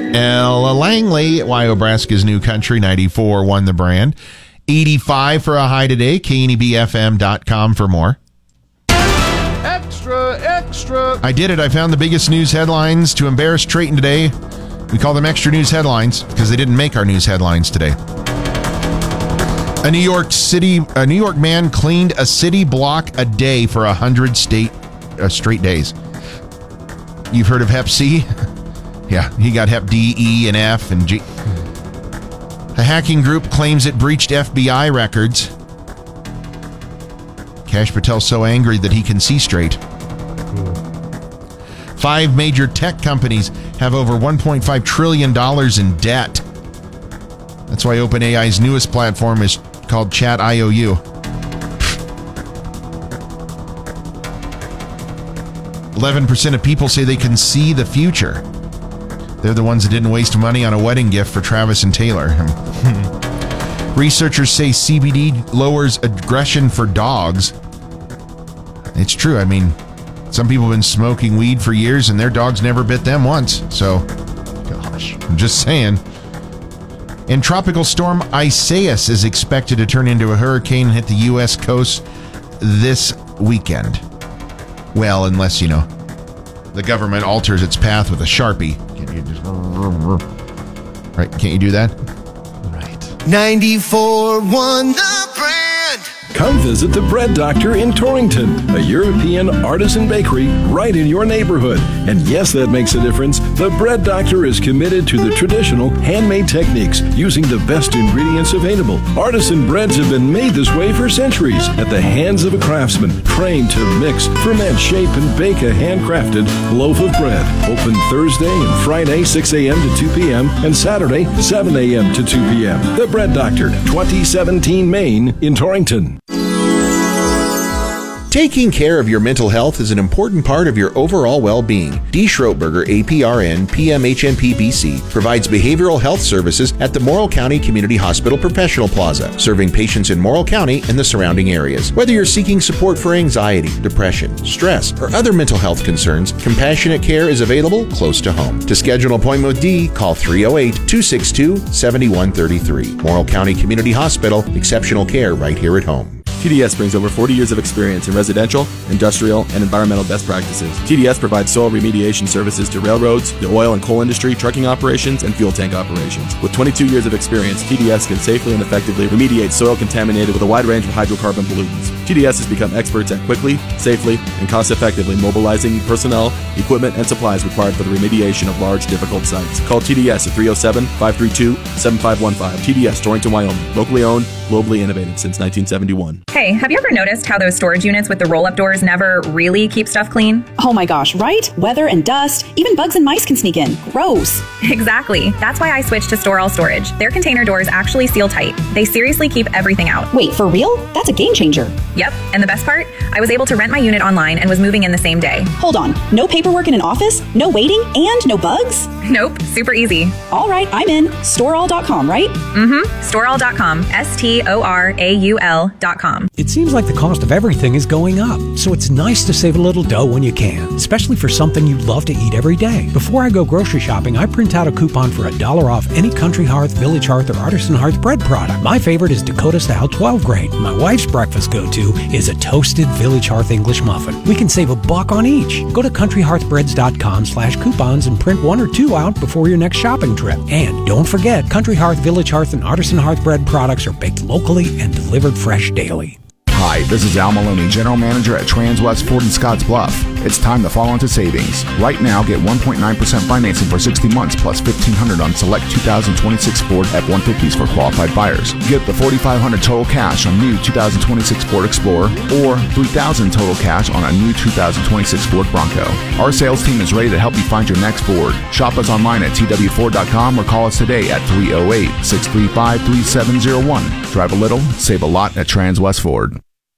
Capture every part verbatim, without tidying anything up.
Ella Langley, Wyobraska's New Country, ninety-four won the brand. eighty-five for a high today. K N E B F M dot com for more. Extra, extra. I did it. I found the biggest news headlines to embarrass Trayton today. We call them extra news headlines because they didn't make our news headlines today. A New York City, a New York man cleaned a city block a day for a hundred state uh, straight days. You've heard of Hep C? Yeah, he got Hep D, E, and F, and G. A hacking group claims it breached F B I records. Kash Patel's so angry that he can see straight. Five major tech companies have over one point five trillion dollars in debt. That's why OpenAI's newest platform is called Chat I O U. eleven percent of people say they can see the future. They're the ones that didn't waste money on a wedding gift for Travis and Taylor. Researchers say C B D lowers aggression for dogs. It's true. I mean, some people have been smoking weed for years and their dogs never bit them once. So, gosh, I'm just saying. And Tropical Storm Isaias is expected to turn into a hurricane and hit the U S coast this weekend. Well, unless, you know, the government alters its path with a Sharpie. Can't you just... Right, can't you do that? Right. ninety-four won the brand. Come visit the Bread Doctor in Torrington, a European artisan bakery right in your neighborhood. And yes, that makes a difference. The Bread Doctor is committed to the traditional handmade techniques using the best ingredients available. Artisan breads have been made this way for centuries at the hands of a craftsman trained to mix, ferment, shape, and bake a handcrafted loaf of bread. Open Thursday and Friday, six a.m. to two p.m. and Saturday, seven a.m. to two p.m. The Bread Doctor, twenty seventeen Main in Torrington. Taking care of your mental health is an important part of your overall well-being. D. Schroeberger, A P R N, P M H N P B C, provides behavioral health services at the Morrill County Community Hospital Professional Plaza, serving patients in Morrill County and the surrounding areas. Whether you're seeking support for anxiety, depression, stress, or other mental health concerns, compassionate care is available close to home. To schedule an appointment with Dee, call three oh eight, two six two, seven one three three. Morrill County Community Hospital, exceptional care right here at home. T D S brings over forty years of experience in residential, industrial, and environmental best practices. T D S provides soil remediation services to railroads, the oil and coal industry, trucking operations, and fuel tank operations. With twenty-two years of experience, T D S can safely and effectively remediate soil contaminated with a wide range of hydrocarbon pollutants. T D S has become experts at quickly, safely, and cost-effectively mobilizing personnel, equipment, and supplies required for the remediation of large, difficult sites. Call T D S at three oh seven, five three two, seven five one five. T D S, Torrington, Wyoming. Locally owned, globally innovated since nineteen seventy-one. Hey, have you ever noticed how those storage units with the roll-up doors never really keep stuff clean? Oh my gosh, right? Weather and dust, even bugs and mice can sneak in. Gross. Exactly. That's why I switched to Store All Storage. Their container doors actually seal tight. They seriously keep everything out. Wait, for real? That's a game changer. Yep, and the best part? I was able to rent my unit online and was moving in the same day. Hold on, no paperwork in an office, no waiting, and no bugs? Nope, super easy. All right, I'm in. store all dot com, right? Mm-hmm, store all dot com. S T O R A U L dot com. It seems like the cost of everything is going up, so it's nice to save a little dough when you can, especially for something you love to eat every day. Before I go grocery shopping, I print out a coupon for a dollar off any Country Hearth, Village Hearth, or Artisan Hearth bread product. My favorite is Dakota Style twelve grain. My wife's breakfast go-to is a toasted Village Hearth English muffin. We can save a buck on each. Go to country hearth breads dot com slash coupons and print one or two out before your next shopping trip. And don't forget, Country Hearth, Village Hearth, and Artisan Hearth bread products are baked locally and delivered fresh daily. Hi, this is Al Maloney, General Manager at Transwest Ford in Scotts Bluff. It's time to fall into savings. Right now, get one point nine percent financing for sixty months plus fifteen hundred dollars on select two thousand twenty-six Ford F one fifties for qualified buyers. Get the forty-five hundred dollars total cash on new two thousand twenty-six Ford Explorer or three thousand dollars total cash on a new two thousand twenty-six Ford Bronco. Our sales team is ready to help you find your next Ford. Shop us online at T W Ford dot com or call us today at three oh eight, six three five, three seven oh one. Drive a little, save a lot at Transwest Ford.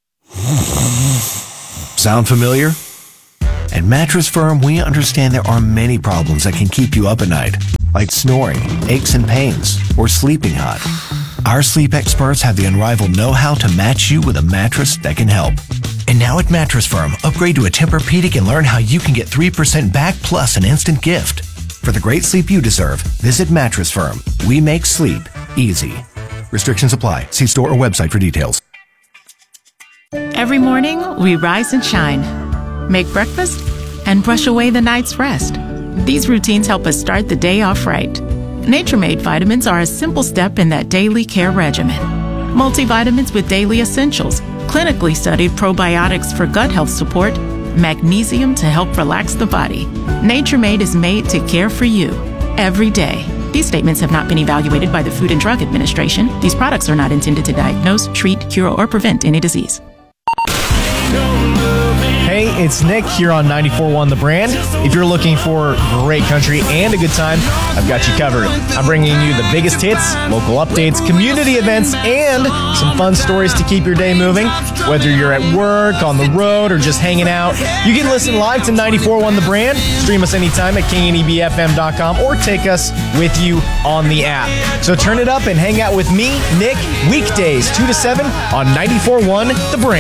Sound familiar? At Mattress Firm, we understand there are many problems that can keep you up at night, like snoring, aches and pains, or sleeping hot. Our sleep experts have the unrivaled know-how to match you with a mattress that can help. And now at Mattress Firm, upgrade to a Tempur-Pedic and learn how you can get three percent back plus an instant gift. For the great sleep you deserve, visit Mattress Firm. We make sleep easy. Restrictions apply. See store or website for details. Every morning, we rise and shine, make breakfast, and brush away the night's rest. These routines help us start the day off right. Nature Made vitamins are a simple step in that daily care regimen. Multivitamins with daily essentials, clinically studied probiotics for gut health support, magnesium to help relax the body. Nature Made is made to care for you every day. These statements have not been evaluated by the Food and Drug Administration. These products are not intended to diagnose, treat, cure, or prevent any disease. Hey, it's Nick here on ninety-four point one The Brand. If you're looking for great country and a good time, I've got you covered. I'm bringing you the biggest hits, local updates, community events, and some fun stories to keep your day moving. Whether you're at work, on the road, or just hanging out, you can listen live to ninety-four point one The Brand, stream us anytime at K N E B F M dot com, or take us with you on the app. So turn it up and hang out with me, Nick, weekdays two to seven on ninety-four point one The Brand.